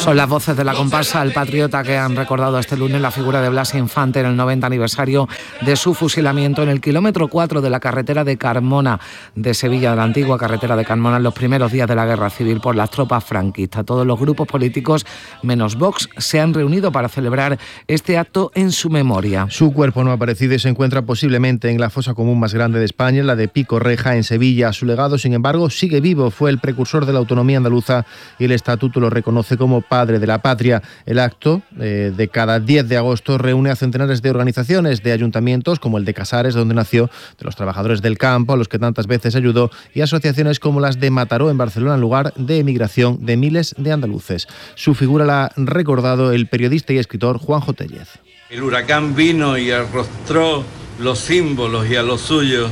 Son las voces de la comparsa El Patriota que han recordado este lunes la figura de Blas Infante en el 90 aniversario de su fusilamiento en el kilómetro 4 de la carretera de Carmona de Sevilla, de la antigua carretera de Carmona, en los primeros días de la Guerra Civil por las tropas franquistas. Todos los grupos políticos, menos Vox, se han reunido para celebrar este acto en su memoria. Su cuerpo no ha aparecido y se encuentra posiblemente en la fosa común más grande de España, la de Pico Reja, en Sevilla. Su legado, sin embargo, sigue vivo. Fue el precursor de la autonomía andaluza y el estatuto lo reconoce como padre de la patria. El acto de cada 10 de agosto reúne a centenares de organizaciones, de ayuntamientos como el de Casares, donde nació, de los trabajadores del campo, a los que tantas veces ayudó, y asociaciones como las de Mataró en Barcelona, lugar de emigración de miles de andaluces. Su figura la ha recordado el periodista y escritor Juanjo Tellez. El huracán vino y arrostró los símbolos y a los suyos,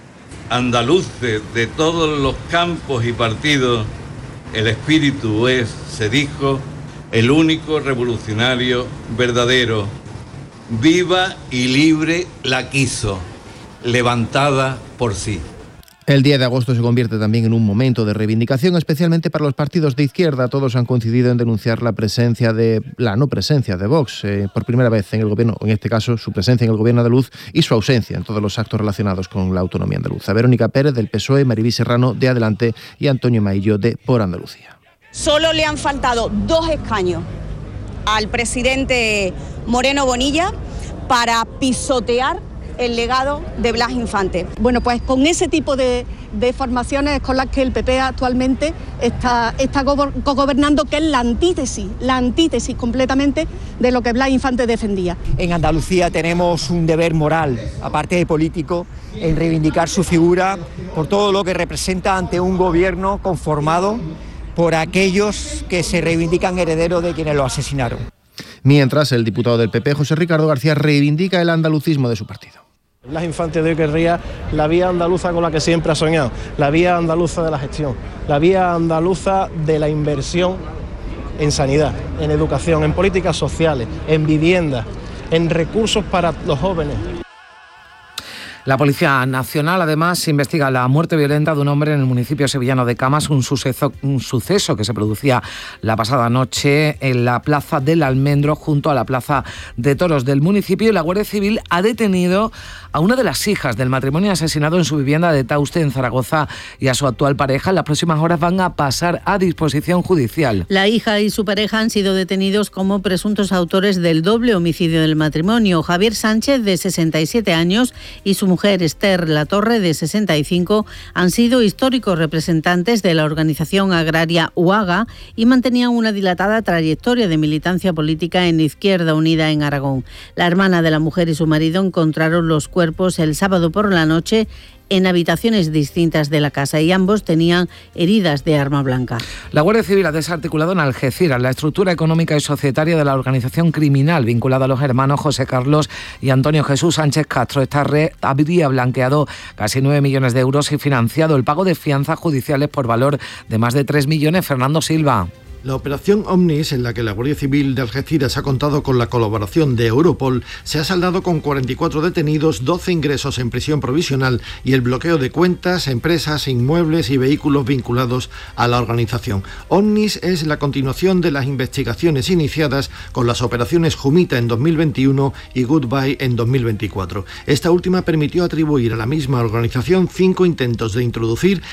andaluces de todos los campos y partidos. El espíritu es, se dijo, el único revolucionario verdadero. Viva y libre la quiso, levantada por sí. El 10 de agosto se convierte también en un momento de reivindicación, especialmente para los partidos de izquierda. Todos han coincidido en denunciar la no presencia de Vox por primera vez en el gobierno, en este caso su presencia en el gobierno andaluz y su ausencia en todos los actos relacionados con la autonomía andaluza. Verónica Pérez del PSOE, Maribí Serrano de Adelante y Antonio Maillo de Por Andalucía. Solo le han faltado 2 escaños al presidente Moreno Bonilla para pisotear el legado de Blas Infante. Bueno, pues con ese tipo de formaciones con las que el PP actualmente está gobernando, que es la antítesis completamente de lo que Blas Infante defendía. En Andalucía tenemos un deber moral, aparte de político, en reivindicar su figura por todo lo que representa ante un gobierno conformado por aquellos que se reivindican herederos de quienes lo asesinaron. Mientras, el diputado del PP, José Ricardo García, reivindica el andalucismo de su partido. Blas Infante de hoy querría la vía andaluza con la que siempre ha soñado, la vía andaluza de la gestión, la vía andaluza de la inversión en sanidad, en educación, en políticas sociales, en vivienda, en recursos para los jóvenes. La Policía Nacional, además, investiga la muerte violenta de un hombre en el municipio sevillano de Camas, un suceso que se producía la pasada noche en la Plaza del Almendro, junto a la Plaza de Toros del municipio, y la Guardia Civil ha detenido a una de las hijas del matrimonio asesinado en su vivienda de Tauste, en Zaragoza, y a su actual pareja. En las próximas horas van a pasar a disposición judicial. La hija y su pareja han sido detenidos como presuntos autores del doble homicidio del matrimonio. Javier Sánchez, de 67 años, y su mujer Esther Latorre, de 65, han sido históricos representantes de la organización agraria UAGA y mantenían una dilatada trayectoria de militancia política en Izquierda Unida en Aragón. La hermana de la mujer y su marido encontraron los cuerpos el sábado por la noche en habitaciones distintas de la casa y ambos tenían heridas de arma blanca. La Guardia Civil ha desarticulado en Algeciras la estructura económica y societaria de la organización criminal vinculada a los hermanos José Carlos y Antonio Jesús Sánchez Castro. Esta red habría blanqueado casi 9 millones de euros y financiado el pago de fianzas judiciales por valor de más de 3 millones. Fernando Silva. La operación Omnis, en la que la Guardia Civil de Algeciras ha contado con la colaboración de Europol, se ha saldado con 44 detenidos, 12 ingresos en prisión provisional y el bloqueo de cuentas, empresas, inmuebles y vehículos vinculados a la organización. Omnis es la continuación de las investigaciones iniciadas con las operaciones Jumita en 2021 y Goodbye en 2024. Esta última permitió atribuir a la misma organización 5 intentos de introducir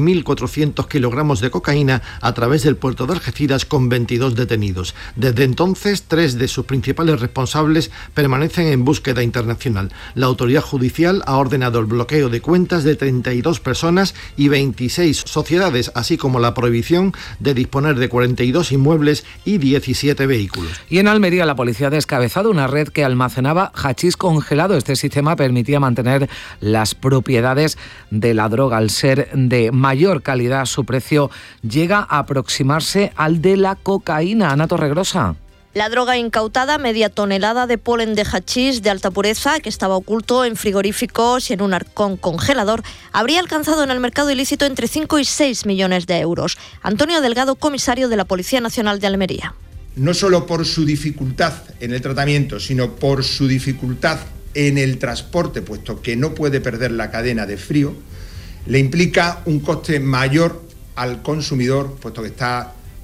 3.400 kilogramos de cocaína a través del puerto de Algeciras, con 22 detenidos. Desde entonces, 3 de sus principales responsables permanecen en búsqueda internacional. La autoridad judicial ha ordenado el bloqueo de cuentas de 32 personas y 26 sociedades, así como la prohibición de disponer de 42 inmuebles y 17 vehículos. Y en Almería, la policía ha descabezado una red que almacenaba hachís congelado. Este sistema permitía mantener las propiedades de la droga. Al ser de mayor calidad, su precio llega a aproximarse al de la cocaína. Ana Torregrosa. La droga incautada, media tonelada de polen de hachís de alta pureza que estaba oculto en frigoríficos y en un arcón congelador, habría alcanzado en el mercado ilícito entre 5 y 6 millones de euros. Antonio Delgado, comisario de la Policía Nacional de Almería. No solo por su dificultad en el tratamiento, sino por su dificultad en el transporte, puesto que no puede perder la cadena de frío, le implica un coste mayor al consumidor, puesto que está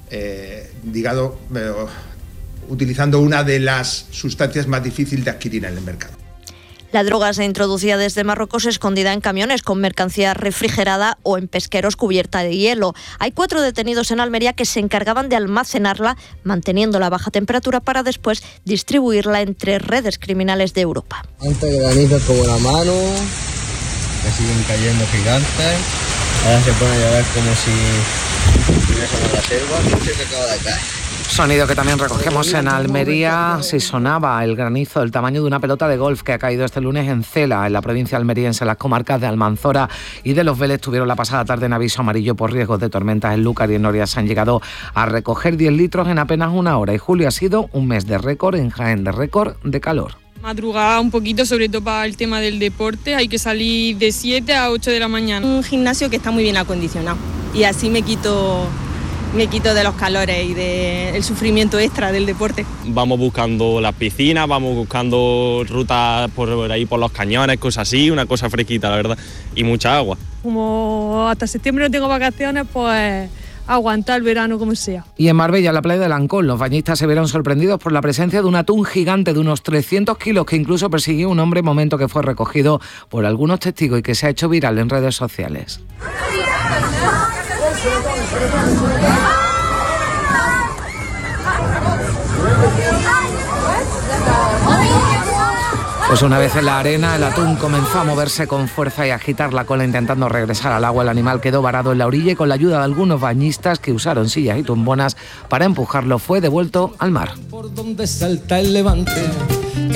utilizando una de las sustancias más difíciles de adquirir en el mercado. La droga se introducía desde Marruecos escondida en camiones con mercancía refrigerada o en pesqueros cubierta de hielo. Hay 4 detenidos en Almería que se encargaban de almacenarla, manteniéndola a baja temperatura para después distribuirla entre redes criminales de Europa. Antes granizos como la mano, que siguen cayendo gigantes. Ahora se pone a llover como si estuviésemos en la selva, que se acaba de caer. Sonido que también recogemos en Almería. Si sonaba el granizo del tamaño de una pelota de golf que ha caído este lunes en Cela, en la provincia almeriense. Las comarcas de Almanzora y de Los Vélez tuvieron la pasada tarde en aviso amarillo por riesgos de tormentas. En Lúcar y en Oria se han llegado a recoger 10 litros en apenas una hora. Y julio ha sido un mes de récord en Jaén, de récord de calor. Madrugada un poquito, sobre todo para el tema del deporte. Hay que salir de 7 a 8 de la mañana. Un gimnasio que está muy bien acondicionado y así me quito de los calores y del sufrimiento extra del deporte. Vamos buscando las piscinas, vamos buscando rutas por ahí por los cañones, cosas así, una cosa fresquita, la verdad, y mucha agua. Como hasta septiembre no tengo vacaciones, pues aguantar el verano como sea. Y en Marbella, en la playa de Lancón, los bañistas se vieron sorprendidos por la presencia de un atún gigante de unos 300 kilos que incluso persiguió un hombre, momento que fue recogido por algunos testigos y que se ha hecho viral en redes sociales. Pues una vez en la arena, el atún comenzó a moverse con fuerza y a agitar la cola intentando regresar al agua. El animal quedó varado en la orilla y con la ayuda de algunos bañistas que usaron sillas y tumbonas para empujarlo, fue devuelto al mar. Por donde salta el levante.